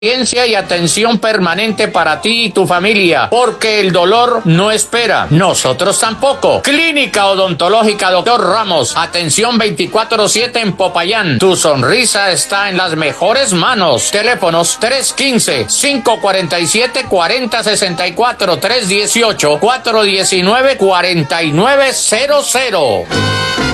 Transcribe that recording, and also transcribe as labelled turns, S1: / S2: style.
S1: Ciencia y atención permanente para ti y tu familia, porque el dolor no espera, nosotros tampoco. Clínica Odontológica Dr. Ramos, atención 24/7 en Popayán. Tu sonrisa está en las mejores manos. Teléfonos 315-547-4064, 318-419-4900.